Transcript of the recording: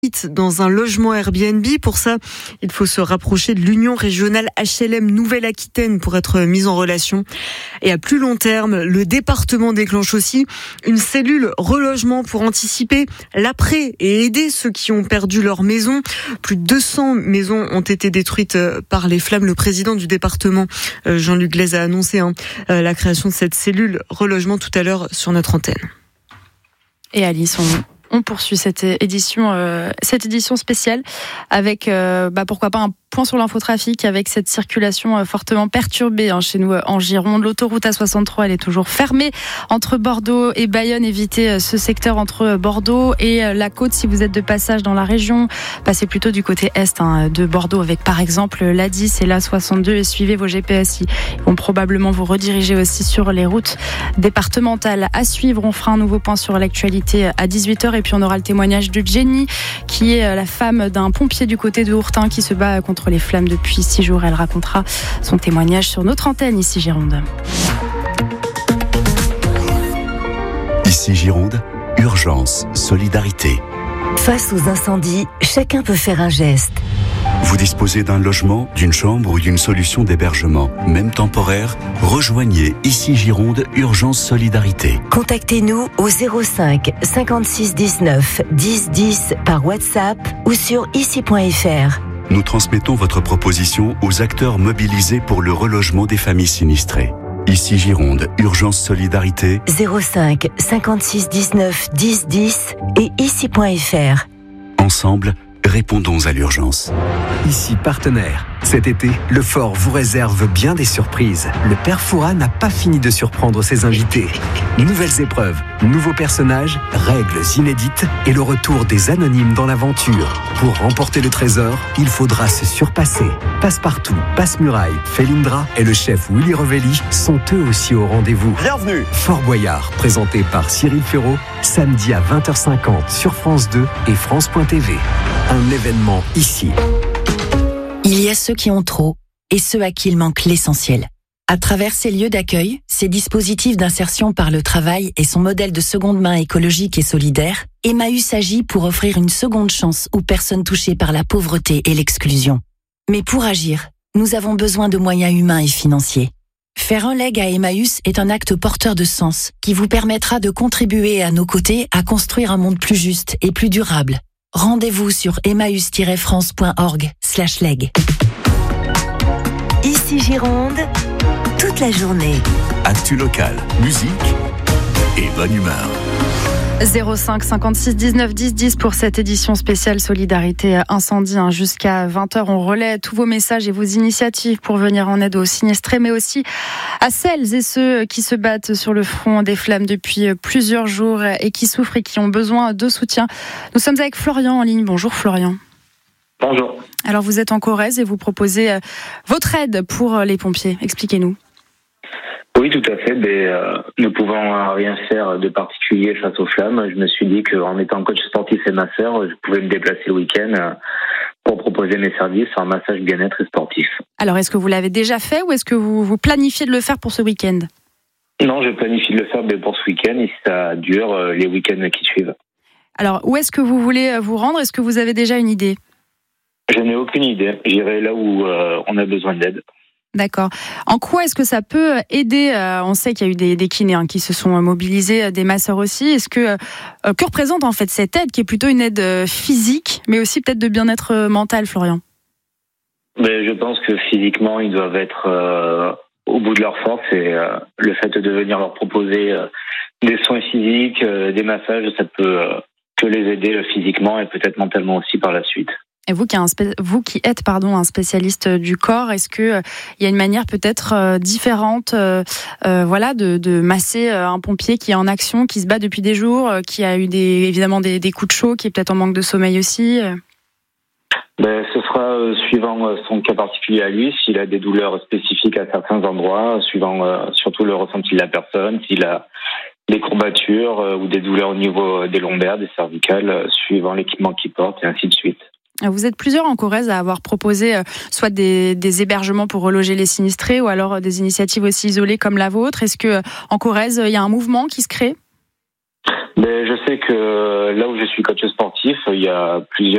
habitent dans un logement Airbnb. Pour ça, il faut se rapprocher de l'Union régionale HLM Nouvelle-Aquitaine pour être mis en relation. Et à plus long terme, le département déclenche aussi une cellule relogement pour anticiper l'après et aider ceux qui ont perdu leur maison. Plus de 200 maisons ont été détruites par les flammes. Le président du département, Jean-Luc Glaise, a annoncé la création de cette cellule relogement tout à l'heure sur notre antenne. Et Alice, on poursuit cette édition spéciale avec pourquoi pas un point sur l'infotrafic avec cette circulation fortement perturbée chez nous en Gironde. L'autoroute A63, elle est toujours fermée entre Bordeaux et Bayonne. Évitez ce secteur entre Bordeaux et la côte si vous êtes de passage dans la région. Passez plutôt du côté est de Bordeaux avec par exemple l'A10 et l'A62 et suivez vos GPS. Ils vont probablement vous rediriger aussi sur les routes départementales. À suivre, on fera un nouveau point sur l'actualité à 18h et puis on aura le témoignage de Jenny qui est la femme d'un pompier du côté de Hourtin qui se bat contre les flammes depuis 6 jours. Elle racontera son témoignage sur notre antenne ici Gironde. Ici Gironde, urgence, solidarité. Face aux incendies, chacun peut faire un geste. Vous disposez d'un logement, d'une chambre ou d'une solution d'hébergement, même temporaire, rejoignez Ici Gironde, urgence solidarité. Contactez-nous au 05 56 19 10 10 par WhatsApp ou sur ici.fr. Nous transmettons votre proposition aux acteurs mobilisés pour le relogement des familles sinistrées. Ici Gironde, urgence solidarité. 05 56 19 10 10 et ici.fr. Ensemble, répondons à l'urgence. Ici partenaire. Cet été, le Fort vous réserve bien des surprises. Le Père Fouras n'a pas fini de surprendre ses invités. Nouvelles épreuves, nouveaux personnages, règles inédites et le retour des anonymes dans l'aventure. Pour remporter le trésor, il faudra se surpasser. Passepartout, Passe-Muraille, Felindra et le chef Willy Revelli sont eux aussi au rendez-vous. Bienvenue. Fort Boyard, présenté par Cyril Ferraud, samedi à 20h50 sur France 2 et France.tv. Un événement ici. Il y a ceux qui ont trop et ceux à qui il manque l'essentiel. À travers ces lieux d'accueil, ces dispositifs d'insertion par le travail et son modèle de seconde main écologique et solidaire, Emmaüs agit pour offrir une seconde chance aux personnes touchées par la pauvreté et l'exclusion. Mais pour agir, nous avons besoin de moyens humains et financiers. Faire un leg à Emmaüs est un acte porteur de sens qui vous permettra de contribuer à nos côtés à construire un monde plus juste et plus durable. Rendez-vous sur emmaüs-france.org/leg. Ici Gironde, toute la journée. Actu local, musique et bonne humeur. 05 56 19 10 10 pour cette édition spéciale Solidarité Incendie. Jusqu'à 20h, on relaie tous vos messages et vos initiatives pour venir en aide aux sinistrés, mais aussi à celles et ceux qui se battent sur le front des flammes depuis plusieurs jours et qui souffrent et qui ont besoin de soutien. Nous sommes avec Florian en ligne. Bonjour Florian. Bonjour. Alors vous êtes en Corrèze et vous proposez votre aide pour les pompiers. Expliquez-nous. Oui, tout à fait. Ne pouvant rien faire de particulier face aux flammes, je me suis dit qu'en étant coach sportif et masseur, je pouvais me déplacer le week-end pour proposer mes services en massage bien-être et sportif. Alors, est-ce que vous l'avez déjà fait ou est-ce que vous planifiez de le faire pour ce week-end ? Non, je planifie de le faire pour ce week-end et ça dure les week-ends qui suivent. Alors, où est-ce que vous voulez vous rendre ? Est-ce que vous avez déjà une idée ? Je n'ai aucune idée. J'irai là où on a besoin d'aide. D'accord. En quoi est-ce que ça peut aider ? On sait qu'il y a eu des kinés qui se sont mobilisés, des masseurs aussi. Est-ce que représente en fait cette aide qui est plutôt une aide physique, mais aussi peut-être de bien-être mental, Florian ? Je pense que physiquement, ils doivent être au bout de leur force et le fait de venir leur proposer des soins physiques, des massages, ça peut que les aider physiquement et peut-être mentalement aussi par la suite. Et vous qui êtes un spécialiste du corps, est-ce que il y a une manière peut-être différente, de masser un pompier qui est en action, qui se bat depuis des jours, qui a eu évidemment des coups de chaud, qui est peut-être en manque de sommeil aussi Ce sera suivant son cas particulier à lui, s'il a des douleurs spécifiques à certains endroits, suivant surtout le ressenti de la personne, s'il a des courbatures ou des douleurs au niveau des lombaires, des cervicales, suivant l'équipement qu'il porte et ainsi de suite. Vous êtes plusieurs en Corrèze à avoir proposé soit des hébergements pour reloger les sinistrés ou alors des initiatives aussi isolées comme la vôtre. Est-ce que en Corrèze, il y a un mouvement qui se crée ? Je sais que là où je suis coach sportif, il y a plusieurs